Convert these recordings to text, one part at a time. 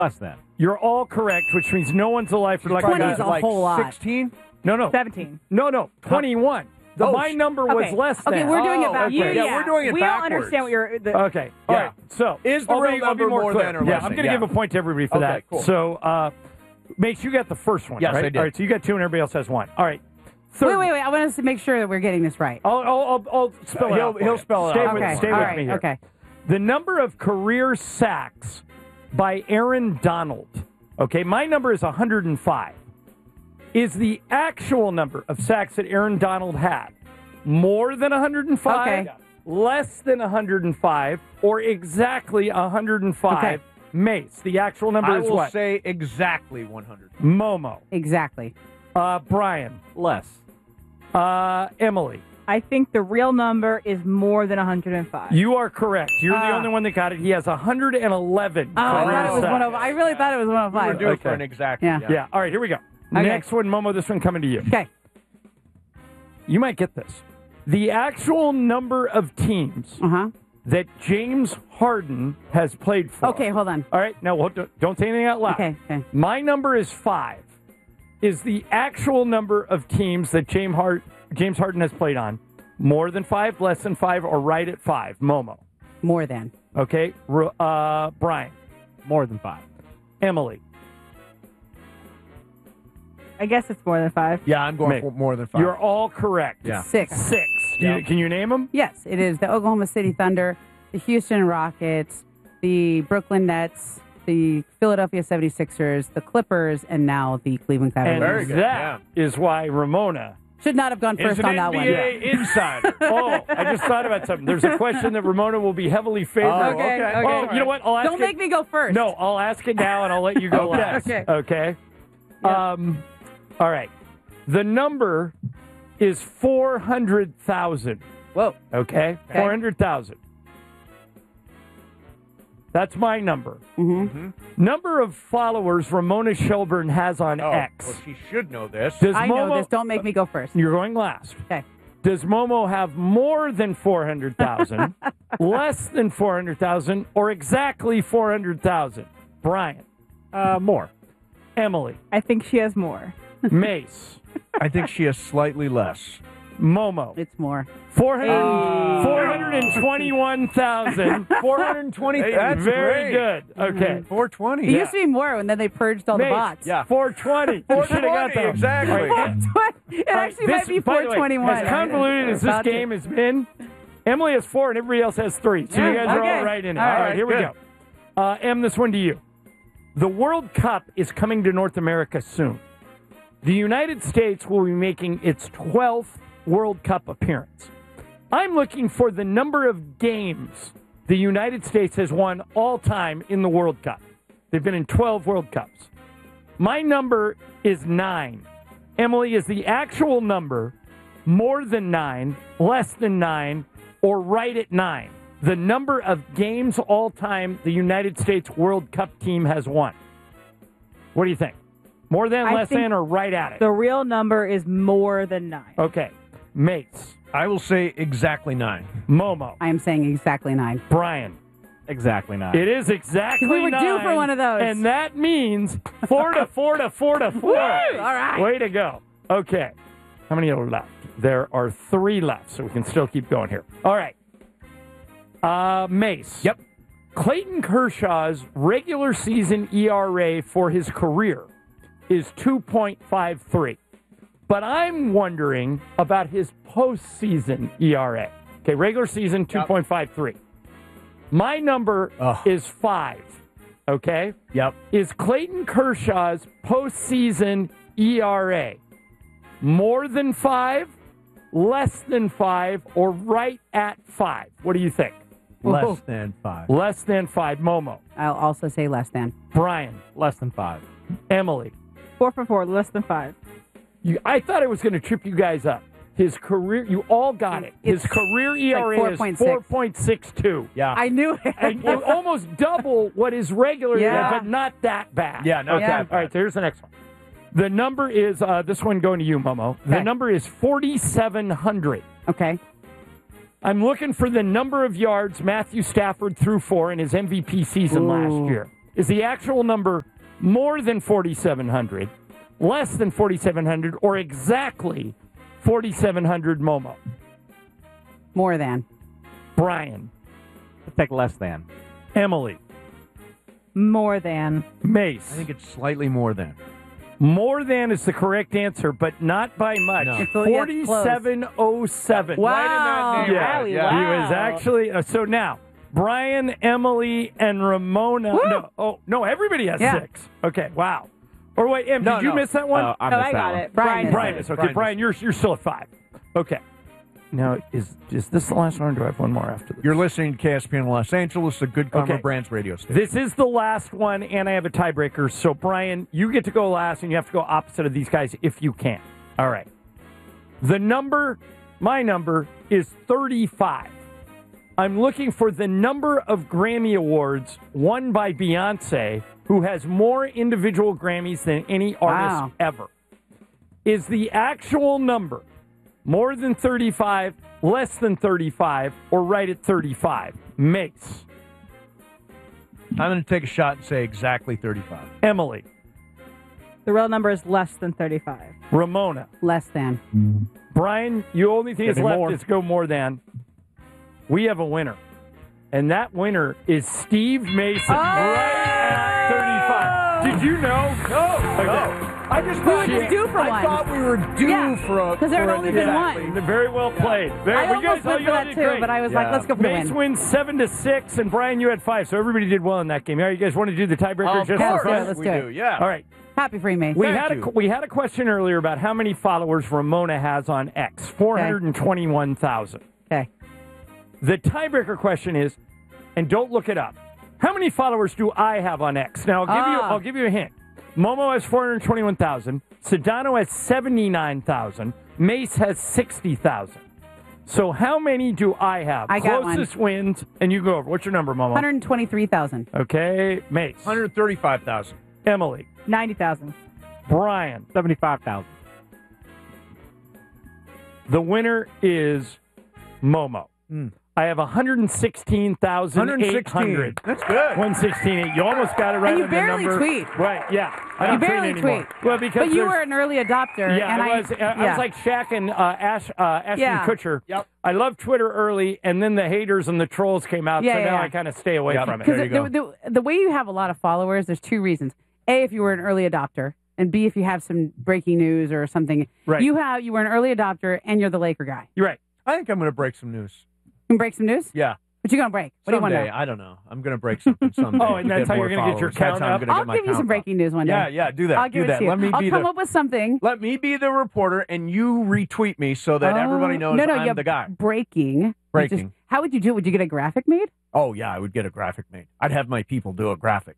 Less than. You're all correct, which means no one's alive for like 20 is a like whole lot. 16? No. 17. No. 21. My number was less than. Okay, we're doing it backwards. Okay. Yeah, we're doing it we backwards. don't understand what you're... Okay. All right. So Is the real I'll be number more clear. than or Yeah, less I'm than? going to give a point to everybody for that. Cool. So, Mace, you got the first one, Yes, right? I did. All right, so you got 2 and everybody else has 1. All right. Third. Wait. I want us to make sure that we're getting this right. I'll spell it out. He'll spell it out. Stay with me here. Okay. The number of career sacks by Aaron Donald. Okay, my number is 105. Is the actual number of sacks that Aaron Donald had more than 105, Okay. less than 105, or exactly 105? Okay. Mace, the actual number I is will what? say exactly 100. Momo. Exactly. Brian. Less. Emily. I think the real number is more than 105. You are correct. You're the only one that got it. He has 111. Oh, I career thought it was sacks. 105. I really thought it was We're 105. due for an exact. Yeah. Yeah. All right, here we go. Okay. Next one, Momo, this one coming to you. Okay. You might get this. The actual number of teams that James Harden has played for. Okay, hold on. All right, now don't say anything out loud. Okay. My number is 5. Is the actual number of teams that James Harden has played on more than 5, less than 5, or right at 5? Momo. More than. Okay. Brian. More than 5. Emily. I guess it's more than 5. Yeah, I'm going for more than 5. You're all correct. Yeah. 6. 6. Can you name them? Yes, it is the Oklahoma City Thunder, the Houston Rockets, the Brooklyn Nets, the Philadelphia 76ers, the Clippers, and now the Cleveland And Cavaliers. that is why Ramona Should not have gone Is first an on that one. NBA insider. I just thought about something. There's a question that Ramona will be heavily favored. Oh, Okay. You know what? I'll ask Don't make me go first. No, I'll ask it now, and I'll let you go last. Okay. All right. The number is 400,000. Whoa. Okay? 400,000. That's my number. Number of followers Ramona Shelburne has on X. Well, she should know this. Does I know this. Don't make me go first. You're going last. Okay. Does Momo have more than 400,000, less than 400,000, or exactly 400,000? Brian. More. Emily. I think she has more. Mace. I think she has slightly less. Momo. It's more. 421,000. 420. That's Very great. good. Okay. 420. It used to be more, and then they purged all the Mace. bots. Yeah. 420. You should have got that. Exactly. It actually might be By the way, 421. as convoluted as this game has been, Emily has 4 and everybody else has 3. So you guys are all right in it. All All right, right, here we good. go. Em, this one to you. The World Cup is coming to North America soon. The United States will be making its 12th World Cup appearance. I'm looking for the number of games the United States has won all time in the World Cup. They've been in 12 World Cups. My number is 9. Emily, is the actual number more than 9, less than 9, or right at 9? The number of games all time the United States World Cup team has won. What do you think? More than, I less think than, or right at it? The real number is more than 9. Okay. Mates. I will say exactly 9. Momo. I am saying exactly 9. Brian. Exactly 9. It is exactly 9. We were due for one of those. And that means 4 to 4 to 4 to 4. All right. Way to go. Okay. How many are left? There are 3 left, so we can still keep going here. All right. Mace. Yep. Clayton Kershaw's regular season ERA for his career is 2.53. But I'm wondering about his postseason ERA. Okay, regular season, 2.53. My number is 5. Okay? Yep. Is Clayton Kershaw's postseason ERA more than 5, less than 5, or right at 5? What do you think? Less than 5. Less than 5. Momo. I'll also say less than. Brian. Less than 5. Emily. 4 for 4, less than 5. I thought I was going to trip you guys up. His career, you all got it. His career ERA is 4.62. Yeah. I knew it. And you almost double what his regular is, but not that bad. Yeah, not that bad. All right, so here's the next one. The number is, this one going to you, Momo. The Okay. number is 4,700. Okay. I'm looking for the number of yards Matthew Stafford threw for in his MVP season last year. Is the actual number more than 4,700, less than 4,700, or exactly 4,700, Momo? More than. Brian. Let's take less than. Emily. More than. Mace. I think it's slightly more than. More than is the correct answer, but not by much. No. It's yeah, 4707. Wow. Right in that Yeah, neighborhood. he was actually. So now, Brian, Emily, and Ramona. No, everybody has Yeah. 6. Okay, wow. Or wait, Em, No, did you no. miss that one? I No, missed I that got one. it. Brian is Brian is okay. Brian Brian, you're still at 5. Okay. Now, is this the last one, or do I have one more after this? You're listening to KSPN Los Angeles, the Good Karma Okay. Brands radio station. This is the last one, and I have a tiebreaker. So, Brian, you get to go last, and you have to go opposite of these guys if you can. All right. My number is 35. I'm looking for the number of Grammy Awards won by Beyonce, who has more individual Grammys than any artist Wow. ever. Is the actual number more than 35, less than 35, or right at 35? Mace. I'm going to take a shot and say exactly 35. Emily. The real number is less than 35. Ramona. Less than. Brian, you only thing Give that's me left more. is go more than. We have a winner. And that winner is Steve Mason. Right at 35. Did you know? No. I just We were just due for I one. thought we were due Yeah, for a. 'cause there had for only an been exactly. one. Very well played. I Well, you almost guys, went you for all that did too, great. but I was like, Yeah. let's go for the Mace win. wins 7-6, and Brian, you had 5, so everybody did well in that game. All right, you guys want to do the tiebreaker Of just for course fun? Let's we do it. do. Yeah. All right. Happy for you, Mace. We Thank you. had a question earlier about how many followers Ramona has on X. 421,000. Okay. The tiebreaker question is, and don't look it up, how many followers do I have on X? Now, I'll give you a hint. Momo has 421,000. Sedano has 79,000. Mace has 60,000. So how many do I have? I got one. Closest wins, and you go over. What's your number, Momo? 123,000. Okay, Mace. 135,000. Emily. 90,000. Brian. 75,000. The winner is Momo. I have 116,800. That's good. 116. You almost got it right And you on the barely number. tweet. Right, yeah. I You don't barely anymore. tweet. Well, because But you there's- were an early adopter. Yeah, and I was. I was like Shaq and Ashton Yeah. Kutcher. Yep. I loved Twitter early, and then the haters and the trolls came out, Yeah, so now yeah. I kind of stay away Yep. from it. There you Because go. the way you have a lot of followers, there's 2 reasons. A, if you were an early adopter, and B, if you have some breaking news or something. Right. You were an early adopter, and you're the Laker guy. You're right. I think I'm going to break some news. You can break some news? Yeah. What you going to break? What do you want to Someday. know? I don't know. I'm going to break something someday. Oh, and to that's how more you're gonna get your followers. That's count how I'm up? gonna I'll get my give you some count up. breaking news one day. Yeah, do that. I'll give do it that. to you. Let me I'll be come the up with something. Let me be the reporter, and you retweet me so that everybody knows no, I'm you the guy. Breaking. You Breaking. How would you do it? Would you get a graphic made? Oh yeah, I would get a graphic made. I'd have my people do a graphic.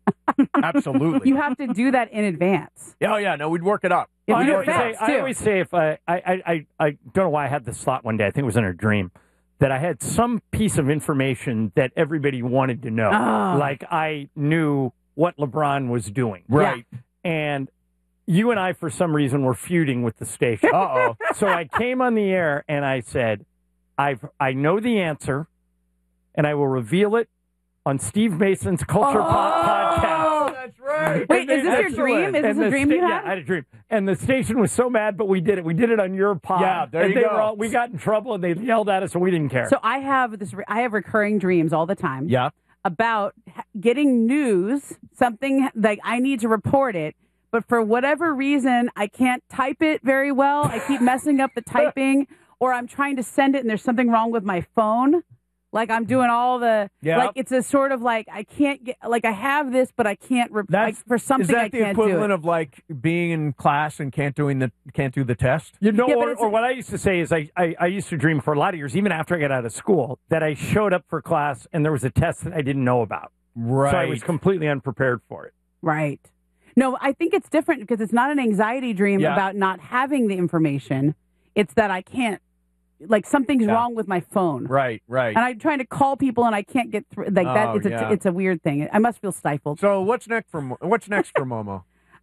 Absolutely. You have to do that in advance. Oh yeah, no, we'd work it up. You I have to do always it say, fast, I too. always say if I don't know why I had this thought one day. I think it was in a dream that I had some piece of information that everybody wanted to know. Oh. Like I knew what LeBron was doing. Right. And you and I, for some reason, were feuding with the station. Uh-oh. So I came on the air and I said, I know the answer, and I will reveal it on Steve Mason's Culture Podcast. That's right. Wait, is this your Excellent. dream? Is this And a the dream you Yeah, had? I had a dream. And the station was so mad, but we did it. We did it on your pod. Yeah, there and you they go. Were all, we got in trouble, and they yelled at us, and we didn't care. So I have I have recurring dreams all the time. Yeah. About getting news, something like I need to report it, but for whatever reason, I can't type it very well. I keep messing up the typing, or I'm trying to send it and there's something wrong with my phone. Like I'm doing all the, Yeah. like it's a sort of like I can't get, like I have this, but I can't, like for something Is that I the can't do equivalent it. of like being in class and can't do the test? You know, Yeah, but or, it's- or what I used to say is I used to dream for a lot of years, even after I got out of school, that I showed up for class and there was a test that I didn't know about. Right. So I was completely unprepared for it. Right. No, I think it's different because it's not an anxiety dream Yeah. about not having the information. It's that I can't, like something's wrong with my phone. Right. And I'm trying to call people and I can't get through. Like that, Oh, yeah. it's a weird thing. I must feel stifled. So what's next for Momo?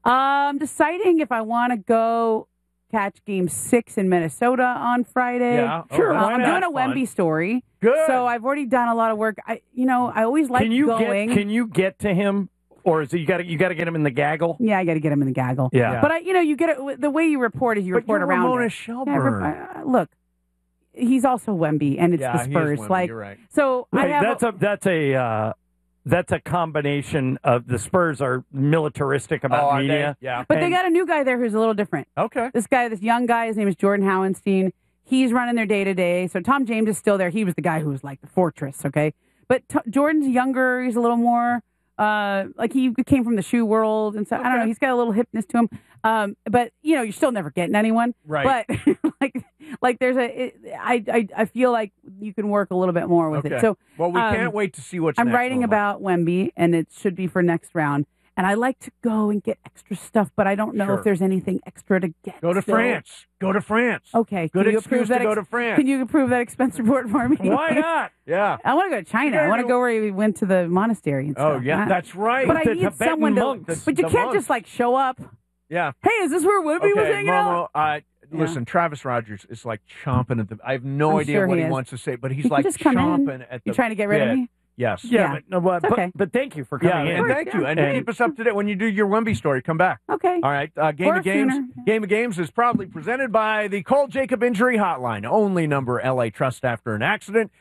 Deciding if I want to go catch Game 6 in Minnesota on Friday. Yeah. Sure, why I'm not? doing a Fun. Wemby story. Good. So I've already done a lot of work. I always like Can you going. get to him or is it you got to get him in the gaggle? Yeah, I got to get him in the gaggle. Yeah. But you get it. The way you report is you But report you're around Ramona it. Shelburne. Look, he's also Wemby, and it's the Yeah, he is Spurs. Wemby, Like, you're right. so I Wait, have that's a combination of the Spurs are militaristic about are they? media. Yeah. But they got a new guy there who's a little different. Okay. This young guy, his name is Jordan Howenstein. He's running their day to day. So Tom James is still there. He was the guy who was like the fortress, okay? But Jordan's younger. He's a little more like he came from the shoe world, and so I don't know. He's got a little hipness to him. But you're still never getting anyone. Right. But like there's I feel like you can work a little bit more with it. So well, we can't wait to see what's I'm next, writing Wilma. about Wemby, and it should be for next round. And I like to go and get extra stuff, but I don't know Sure. if there's anything extra to get. Go to still. France. Go to France. Okay. Good can you excuse approve to that go to France. Can you approve that expense report for me? Why not? Yeah. I want to go to China. I want to go where he went to the monastery and Oh, stuff. yeah. That's right. But I The need Tibetan someone to. monks. But you The can't monks. just like show up. Yeah. Hey, is this where Wemby was Okay, hanging out? Momo, listen, Travis Rogers is like chomping at the. I have no I'm idea sure what he he is. wants to say, but he's He can like just come in. chomping at the. You trying to get rid of bit. me? Yes. Yeah, but It's okay. but thank you for Yeah, coming in. and thank you. And And- keep us up to date when you do your Wemby story. Come back. Okay. All right. Game Or of Games. sooner. Game of Games is proudly presented by the Cole Jacob Injury Hotline. Only number LA Trust after an accident.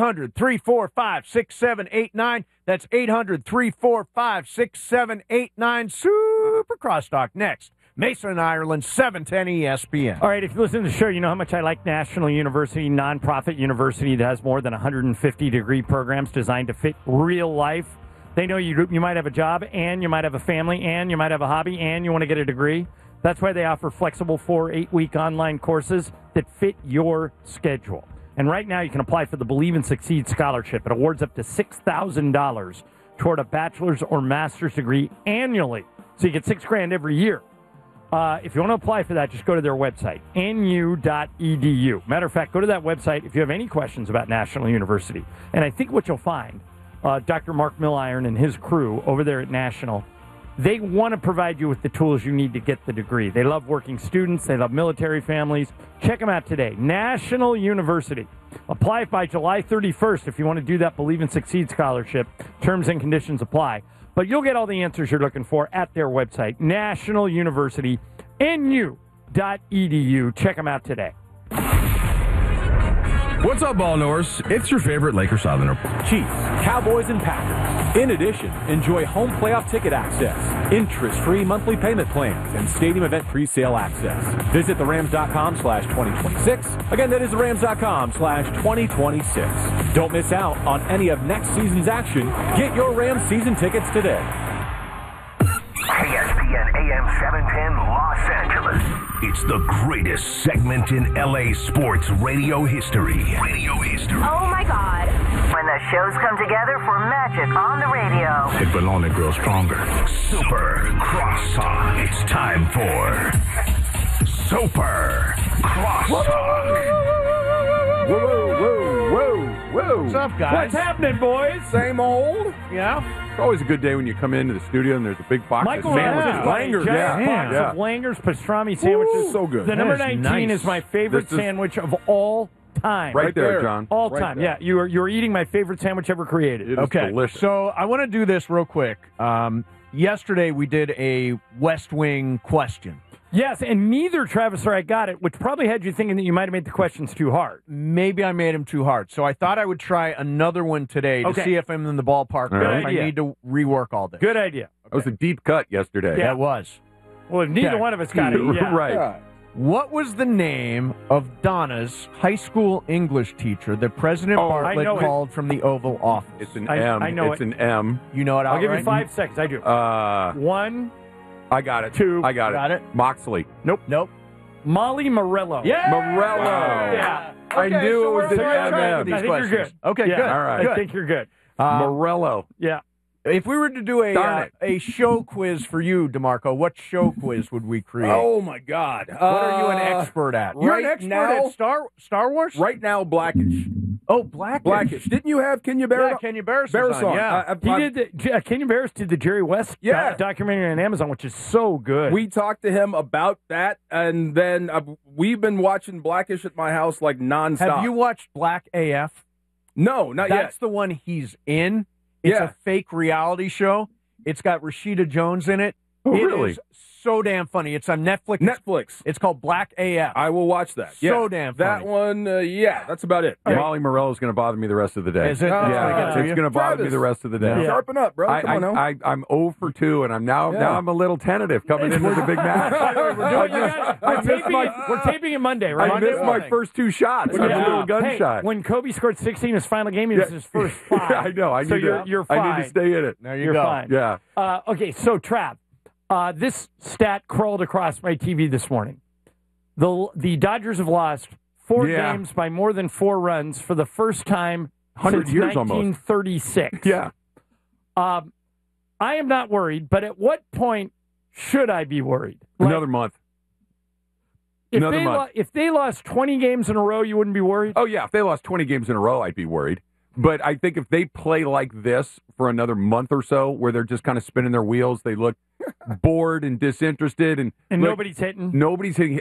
800-345-6789. That's 800-345-6789. Super Crosstalk next. Mason, Ireland, 710 ESPN. All right, if you listen to the show, you know how much I like National University, nonprofit university that has more than 150 degree programs designed to fit real life. They know you might have a job, and you might have a family, and you might have a hobby, and you want to get a degree. That's why they offer flexible 4-8-week online courses that fit your schedule. And right now you can apply for the Believe and Succeed Scholarship. It awards up to $6,000 toward a bachelor's or master's degree annually. So you get $6,000 every year. If you want to apply for that, just go to their website, nu.edu. Matter of fact, go to that website if you have any questions about National University. And I think what you'll find, Dr. Mark Milliron and his crew over there at National, they want to provide you with the tools you need to get the degree. They love working students. They love military families. Check them out today. National University. Apply by July 31st if you want to do that Believe and Succeed Scholarship. Terms and conditions apply. But you'll get all the answers you're looking for at their website, National University, nu.edu. Check them out today. What's up, Ballnors? It's your favorite Laker Southerner. Chiefs, Cowboys, and Packers. In addition, enjoy home playoff ticket access, interest-free monthly payment plans, and stadium event presale access. Visit therams.com/2026. Again, that is therams.com/2026. Don't miss out on any of next season's action. Get your Rams season tickets today. KSPN AM 710 Los Angeles. It's the greatest segment in LA sports radio history. Oh my God. When the shows come together for magic on the radio. It will only grow stronger. Super Crosstalk. It's time for Super Crosstalk. Whoa. What's up, guys? What's happening, boys? Same old. Yeah. It's always a good day when you come into the studio and there's a big box Michael of sandwiches. Rams got a Langers, giant box yeah. of Langers pastrami sandwiches. so good. The number That is 19 nice. is my favorite This is- sandwich of all time. Right there, John. All Right time. there. Yeah, you're eating my favorite sandwich ever created. It is Okay. delicious. So I want to do this real quick. Yesterday we did a West Wing question. Yes, and neither Travis or I got it, which probably had you thinking that you might have made the questions too hard. Maybe I made him too hard. So I thought I would try another one today to Okay. see if I'm in the ballpark. Good or if idea. I need to rework all this. Good idea. That was a deep cut yesterday. Yeah. That was. Well, if neither Okay. one of us got it, yeah. Right. What was the name of Donna's high school English teacher that President Oh, I know Bartlett it. called from the Oval Office? It's an I M. know it's it. an M. You know it I'll give you outright? 5 seconds. I do. 1, I got it. 2. I got it. Got it? Moxley. Nope. Molly Morello. Yeah. Morello. Yeah. I knew it was we're an on track MM. with these I think you're questions. good. Okay, Yeah, good. all right. I Good. think you're good. Morello. Yeah. If we were to do Darn it. a show quiz for you, DeMarco, what show quiz would we create? Oh my God! What are you an expert at? You're an right expert now- at Star Wars? Right now, Blackish. Oh, Blackish. Blackish. Didn't you have Kenya Barris? Yeah, Kenya Barris. Barris was on, on. yeah. He did Kenyon Barris did the Jerry West Yeah. documentary on Amazon, which is so good. We talked to him about that, and then we've been watching Blackish at my house like nonstop. Have you watched Black AF? No, not That's yet. the one he's in. It's Yeah. a fake reality show. It's got Rashida Jones in it. Oh, It really? is so damn funny. It's on Netflix. It's called Black AF. I will watch that. So Yeah. damn That funny. one, that's about it. Molly Morello is going to bother me the rest of the day. Is it? Yeah, it's going to bother me the rest of the day. Sharpen up, bro. Come on now. I'm 0 for 2, and now I'm a little tentative coming into the big match. We're taping it Monday, right? I missed my first 2 shots. I'm a little gun Hey, shot. when Kobe scored 16 in his final game, it was his first 5. I know. I so need you're fine. I need to stay in it. There you You're go. fine. Yeah. Okay, so Trav, this stat crawled across my TV this morning. The Dodgers have lost 4 games by more than 4 runs for the first time 100 since years almost. 1936. Yeah. I am not worried, but at what point should I be worried? Another month. Another month. If they lost 20 games in a row, you wouldn't be worried? Oh, yeah. If they lost 20 games in a row, I'd be worried. But I think if they play like this for another month or so, where they're just kind of spinning their wheels, they look bored and disinterested, and nobody's hitting. Nobody's hitting.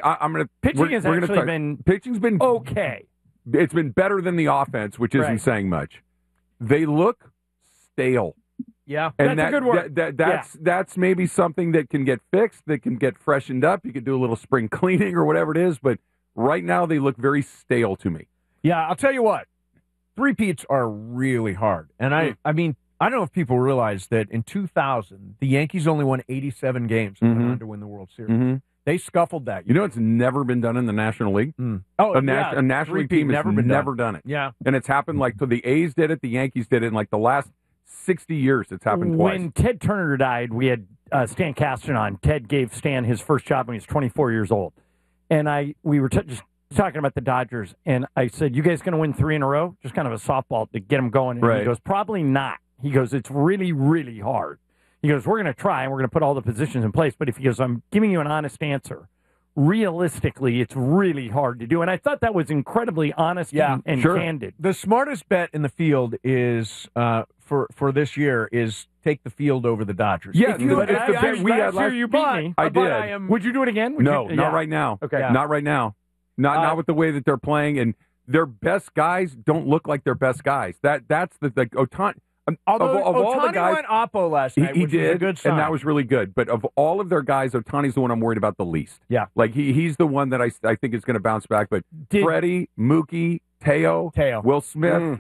Pitching's been okay. It's been better than the offense, which isn't saying much. They look stale. Yeah, and that's a good word. That's maybe something that can get fixed, that can get freshened up. You could do a little spring cleaning or whatever it is, but right now they look very stale to me. Yeah, I'll tell you what. 3-peats are really hard. And I mean, I don't know if people realize that in 2000, the Yankees only won 87 games and went on to win the World Series. Mm-hmm. They scuffled that. You know, it's never been done in the National League. Oh, a National League team has never done it. Yeah, and it's happened so the A's did it, the Yankees did it in like the last 60 years. It's happened twice. When Ted Turner died, we had Stan Kasten on. Ted gave Stan his first job when he was 24 years old, and we were just talking about the Dodgers, and I said, "You guys going to win 3 in a row?" Just kind of a softball to get them going. And he goes, "Probably not." He goes, "It's really, really hard." He goes, "We're going to try, and we're going to put all the positions in place." But if he goes, "I'm giving you an honest answer. Realistically, it's really hard to do." And I thought that was incredibly honest and candid. The smartest bet in the field is for this year is take the field over the Dodgers. Yeah, it's the bet we had last year. You beat me. I did. Would you do it again? No, not right now. Okay, not right now. Not with the way that they're playing, and their best guys don't look like their best guys. That's the Ohtani. Although of all the guys, went Oppo last night, he which did, was a good sign. and that was really good. But of all of their guys, Ohtani's the one I'm worried about the least. Yeah, like he's the one that I think is going to bounce back. But Freddie, Mookie, Teo, Will Smith,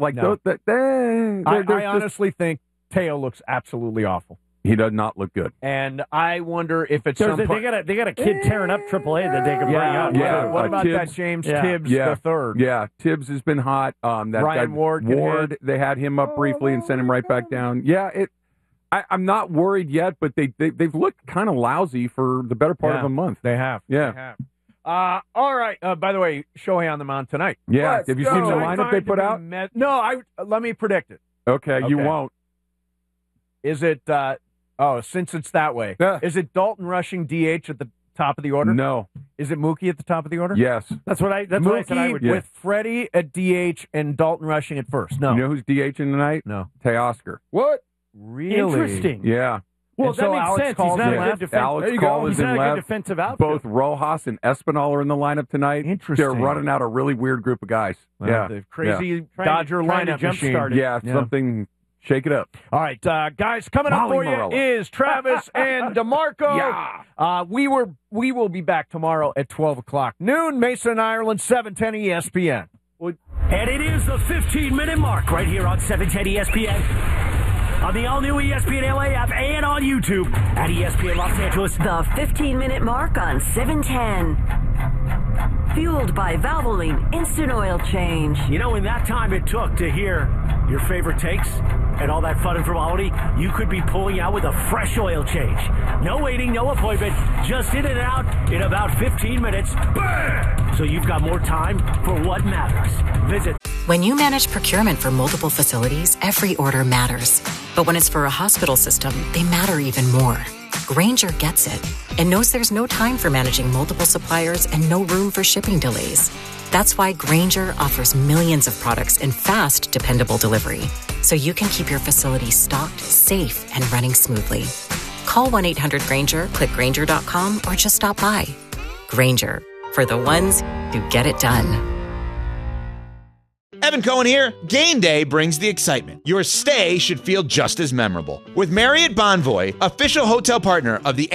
I honestly think Teo looks absolutely awful. He does not look good. And I wonder if it's they got a kid tearing up AAA that they can bring up. Yeah. What about Tibbs, that James Tibbs the third? Yeah, Tibbs has been hot. That Ryan guy, Ward, they had him up briefly and sent him right back down. Yeah, I'm not worried yet, but they've looked kind of lousy for the better part of a month. They have. Yeah. They have. All right. By the way, Shohei on the mound tonight. Yeah. Have you seen the lineup they put out? No. Let me predict it. Okay. You won't. Is it? Since it's that way, is it Dalton rushing DH at the top of the order? No. Is it Mookie at the top of the order? Yes. That's what I said I would do. With Freddie at DH and Dalton rushing at first. No. You know who's DHing tonight? No. Teoscar. What? Really? Interesting. Yeah. Well, and that so makes Alex sense. Call's He's not in a left. good defensive. Alex Call is He's in not a left. good defensive outfield. Both Rojas and Espinal are in the lineup tonight. Interesting. They're running out a really weird group of guys. Well, the crazy Dodger trying to lineup machine. jumpstart it. Yeah, something. Shake it up. All right, guys, coming up for you is Travis and DeMarco. Yeah. We will be back tomorrow at 12 o'clock noon. Mason, Ireland, 710 ESPN. And it is the 15-minute mark right here on 710 ESPN. On the all-new ESPN LA app and on YouTube at ESPN Los Angeles. The 15-minute mark on 710. Fueled by Valvoline Instant Oil Change. You know, in that time it took to hear your favorite takes and all that fun and frivolity, you could be pulling out with a fresh oil change. No waiting, no appointment, just in and out in about 15 minutes. Bam! So you've got more time for what matters. Visit. When you manage procurement for multiple facilities, every order matters. But when it's for a hospital system, they matter even more. Grainger gets it and knows there's no time for managing multiple suppliers and no room for shipping delays. That's why Grainger offers millions of products in fast, dependable delivery, so you can keep your facility stocked, safe, and running smoothly. Call 1-800-GRAINGER, click Grainger.com, or just stop by. Grainger, for the ones who get it done. Evan Cohen here. Game day brings the excitement. Your stay should feel just as memorable. With Marriott Bonvoy, official hotel partner of the